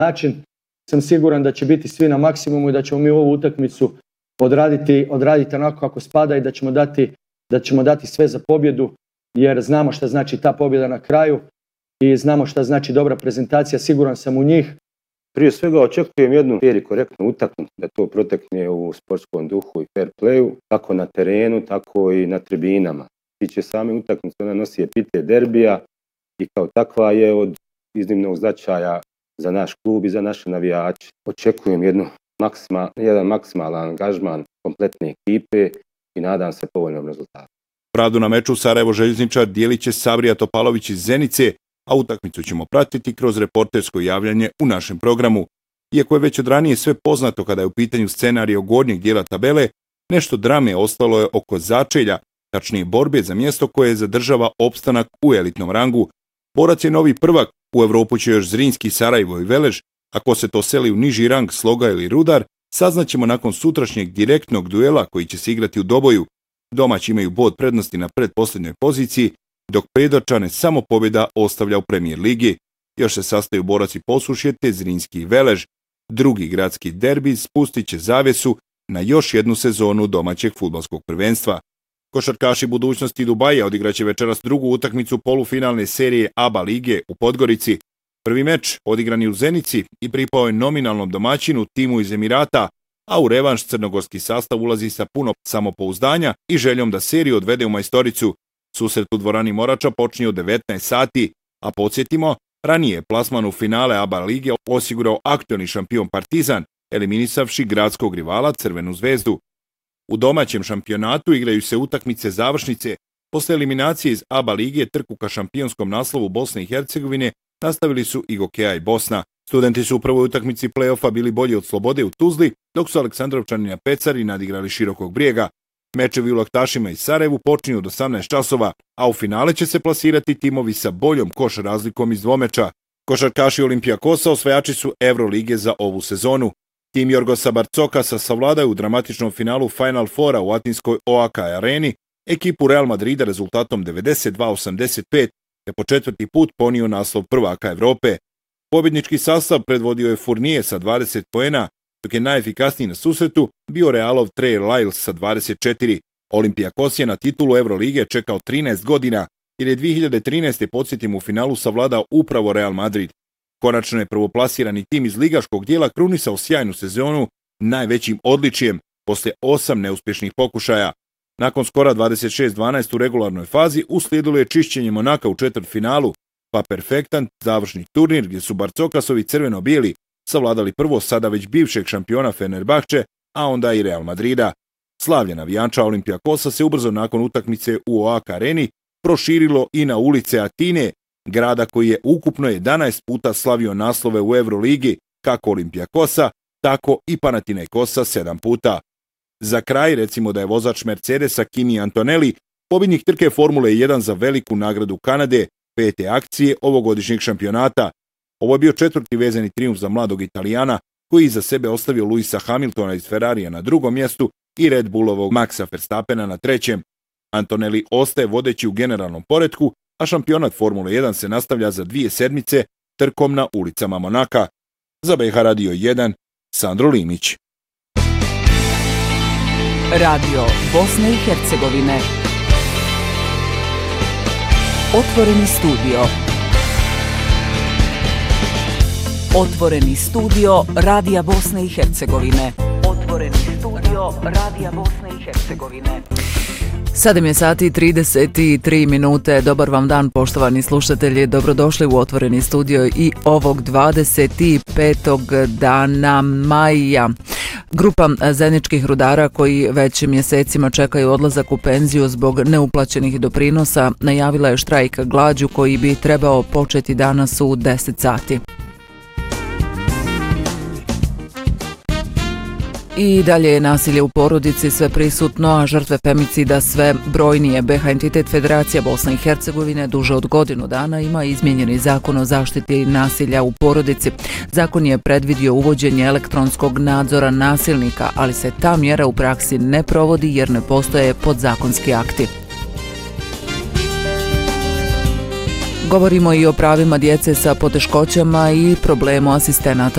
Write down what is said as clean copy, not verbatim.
način. Sam siguran da će biti svi na maksimumu i da ćemo mi ovu utakmicu odraditi onako kako spada i da ćemo dati sve za pobjedu, jer znamo šta znači ta pobjeda na kraju i znamo šta znači dobra prezentacija, siguran sam u njih. Prije svega očekujem jednu fair i korektnu utakmicu, da to protekne u sportskom duhu i fair playu, kako na terenu, tako i na tribinama. Tiče same utakmice, ona nosi epitet derbija i kao takva je od iznimnog značaja za naš klub i za naše navijače. Očekujem jedan maksimalan angažman kompletne ekipe i nadam se povoljnom rezultatu. Pravdu na meču Sarajevo Željezničar dijelit će Savrija Topalović iz Zenice, a utakmicu ćemo pratiti kroz reportersko javljanje u našem programu. Iako je već od ranije sve poznato kada je u pitanju scenario gornjeg dijela tabele, nešto drame ostalo je oko začelja, tačnije borbe za mjesto koje zadržava opstanak u elitnom rangu. Borac je novi prvak, u Evropu će još Zrinski, Sarajevo i Velež, ako se to seli u niži rang Sloga ili Rudar, saznaćemo nakon sutrašnjeg direktnog duela koji će se igrati u Doboju. Domaći imaju bod prednosti na pretposljednjoj poziciji, dok predočane samo pobjeda ostavlja u Premier ligi. Još se sastaju Borac i Posušje te Zrinski i Velež. Drugi gradski derbi spustit će zavjesu na još jednu sezonu domaćeg fudbalskog prvenstva. Košarkaši budućnosti Dubaja odigraće večeras drugu utakmicu polufinalne serije ABA lige u Podgorici. Prvi meč odigran je u Zenici i pripao je nominalnom domaćinu timu iz Emirata, a u revanš crnogorski sastav ulazi sa puno samopouzdanja i željom da seriju odvede u majstoricu. Susret u dvorani Morača počinje u 19 sati, a podsjetimo, ranije je plasman u finale ABA lige osigurao aktualni šampion Partizan, eliminisavši gradskog rivala Crvenu zvezdu. U domaćem šampionatu igraju se utakmice završnice. Posle eliminacije iz ABA lige trku ka šampionskom naslovu Bosne i Hercegovine nastavili su i Gokeja i Bosna. Studenti su u prvoj utakmici play-offa bili bolji od Slobode u Tuzli, dok su Aleksandrovčani na Pecari nadigrali Širokog Brijega. Mečevi u Laktašima i Sarajevu počinju od 18 časova, a u finale će se plasirati timovi sa boljom koš razlikom iz dvomeča. Košarkaši Olimpijakosa osvajači su Evrolige za ovu sezonu. Tim Jorgosa Barcokasa savladaju u dramatičnom finalu Final Fora u atinskoj OAK areni ekipu Real Madrida rezultatom 92-85, te po četvrti put ponio naslov prvaka Evrope. Pobjednički sastav predvodio je Fournier sa 20 poena, dok je najefikasniji na susretu bio Realov Trey Lyles sa 24. Olimpijakos je na titulu Evrolige čekao 13 godina, jer je 2013. podsjetim u finalu savladao upravo Real Madrid. Konačno je prvoplasirani tim iz ligaškog dijela krunisao sjajnu sezonu najvećim odličijem poslije 8 neuspješnih pokušaja. Nakon skora 26-12 u regularnoj fazi uslijedilo je čišćenje Monaka u četvrtfinalu, pa perfektan završni turnir gdje su Barcokasovi crveno-bijeli savladali prvo sada već bivšeg šampiona Fenerbahče, a onda i Real Madrida. Slavlje navijača Olimpijakosa se ubrzo nakon utakmice u OAK areni proširilo i na ulice Atine, grada koji je ukupno 11 puta slavio naslove u Evroligi, kako Olimpijakosa, tako i Panathinaikosa 7 puta. Za kraj recimo da je vozač Mercedesa Kimi Antonelli pobjednik trke Formule 1 za veliku nagradu Kanade, 5. akcije ovogodišnjeg šampionata. Ovo je bio četvrti vezani trijumf za mladog Italijana, koji iza sebe ostavio Luisa Hamiltona iz Ferrarija na drugom mjestu i Red Bullovog Maxa Verstappena na trećem. Antonelli ostaje vodeći u generalnom poretku, a šampionat Formule 1 se nastavlja za 2 sedmice trkom na ulicama Monaka. Za BiH Radio 1, Sandro Limić. Radio Bosne i Hercegovine. Otvoreni studio. Otvoreni studio Radija Bosne i Hercegovine. Otvoreni studio Radija Bosne i Hercegovine. 7 sati i 33 minute. Dobar vam dan, poštovani slušatelji. Dobrodošli u Otvoreni studio i ovog 25. dana maja. Grupa zeničkih rudara koji već mjesecima čekaju odlazak u penziju zbog neuplaćenih doprinosa najavila je štrajk glađu koji bi trebao početi danas u 10 sati. I dalje je nasilje u porodici sve prisutno, a žrtve femicida sve brojnije. BiH entitet Federacija Bosne i Hercegovine duže od godinu dana ima izmijenjeni zakon o zaštiti nasilja u porodici. Zakon je predvidio uvođenje elektronskog nadzora nasilnika, ali se ta mjera u praksi ne provodi jer ne postoje podzakonski akti. Govorimo i o pravima djece sa poteškoćama i problemu asistenata